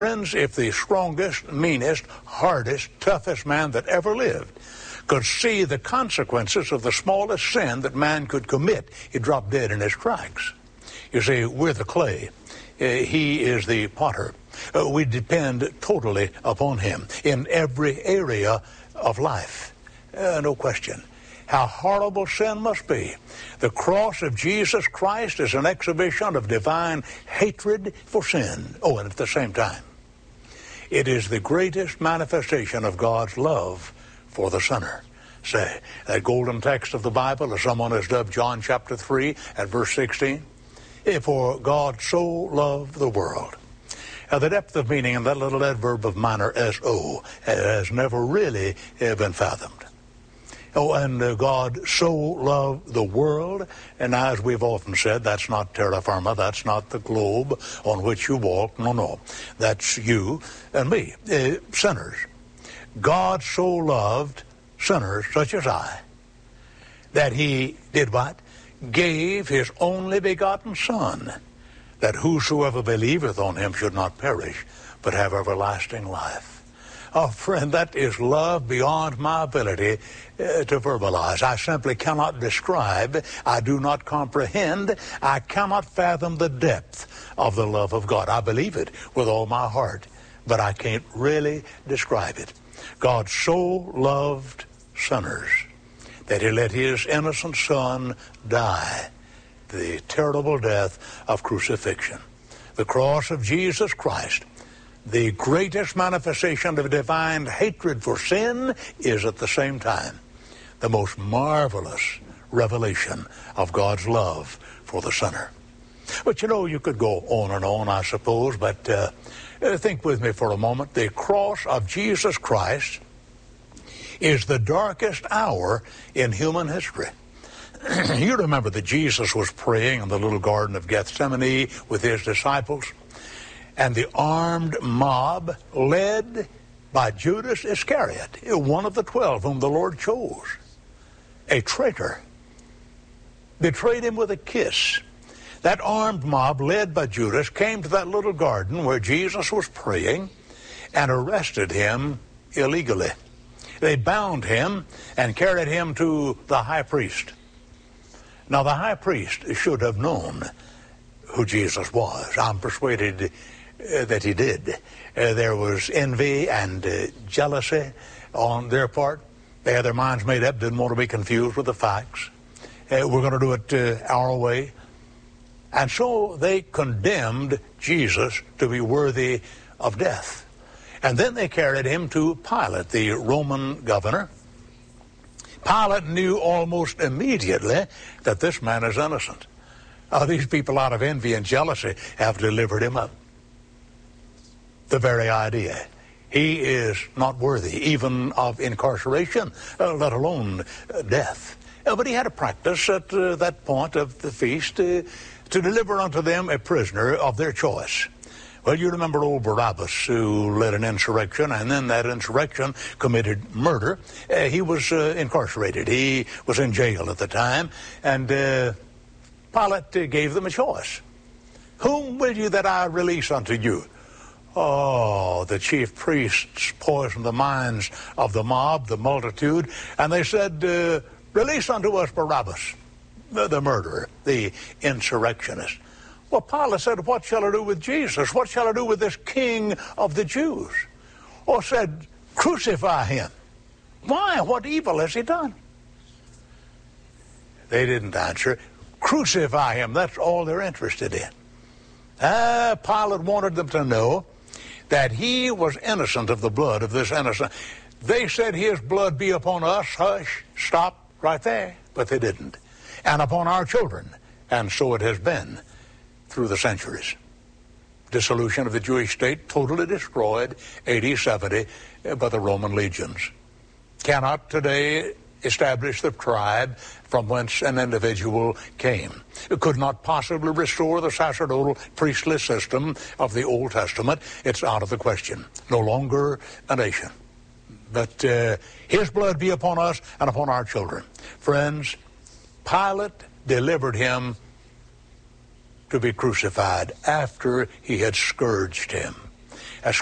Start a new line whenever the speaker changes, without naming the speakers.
Friends, if the strongest, meanest, hardest, toughest man that ever lived could see the consequences of the smallest sin that man could commit, he'd drop dead in his tracks. You see, we're the clay. He is the potter. We depend totally upon him in every area of life. No question. How horrible sin must be. The cross of Jesus Christ is an exhibition of divine hatred for sin. Oh, and at the same time, it is the greatest manifestation of God's love for the sinner. Say, that golden text of the Bible, as someone has dubbed John chapter 3 at verse 16, for God so loved the world. Now, the depth of meaning in that little adverb of minor S-O has never really been fathomed. Oh, and God so loved the world, and as we've often said, that's not terra firma, that's not the globe on which you walk, no, that's you and me, sinners. God so loved sinners such as I, that he did what? Gave his only begotten Son, that whosoever believeth on him should not perish, but have everlasting life. Oh, friend, that is love beyond my ability to verbalize. I simply cannot describe. I do not comprehend. I cannot fathom the depth of the love of God. I believe it with all my heart, but I can't really describe it. God so loved sinners that he let his innocent Son die the terrible death of crucifixion. The cross of Jesus Christ, the greatest manifestation of divine hatred for sin, is at the same time the most marvelous revelation of God's love for the sinner. But you could go on and on, I suppose, but think with me for a moment. The cross of Jesus Christ is the darkest hour in human history. You remember that Jesus was praying in the little Garden of Gethsemane with his disciples, and the armed mob led by Judas Iscariot, one of the 12 whom the Lord chose, a traitor, betrayed him with a kiss. That armed mob led by Judas came to that little garden where Jesus was praying and arrested him illegally. They bound him and carried him to the high priest. Now, the high priest should have known who Jesus was. I'm persuaded that he did. There was envy and jealousy on their part. They had their minds made up, didn't want to be confused with the facts. We're going to do it our way. And so they condemned Jesus to be worthy of death. And then they carried him to Pilate, the Roman governor. Pilate knew almost immediately that this man is innocent. These people, out of envy and jealousy, have delivered him up. The very idea. He is not worthy even of incarceration, let alone death. But he had a practice at that point of the feast to deliver unto them a prisoner of their choice. Well, you remember old Barabbas, who led an insurrection, and then that insurrection committed murder. He was incarcerated. He was in jail at the time, and Pilate gave them a choice. Whom will you that I release unto you? Oh, the chief priests poisoned the minds of the mob, the multitude, and they said, release unto us Barabbas, the murderer, the insurrectionist. Well, Pilate said, what shall I do with Jesus? What shall I do with this king of the Jews? Or said, crucify him. Why? What evil has he done? They didn't answer. Crucify him. That's all they're interested in. Pilate wanted them to know that he was innocent of the blood of this innocent. They said his blood be upon us. Hush, stop right there. But they didn't. And upon our children. And so it has been through the centuries. Dissolution of the Jewish state, totally destroyed, AD 70, by the Roman legions. Cannot today establish the tribe from whence an individual came. It could not possibly restore the sacerdotal priestly system of the Old Testament. It's out of the question. No longer a nation. But his blood be upon us and upon our children. Friends, Pilate delivered him to be crucified after he had scourged him.